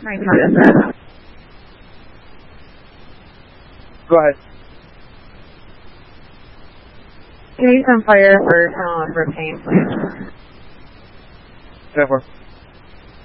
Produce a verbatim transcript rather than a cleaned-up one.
Nice one. Go ahead. Case on fire for tunnel of propane, please. ten four.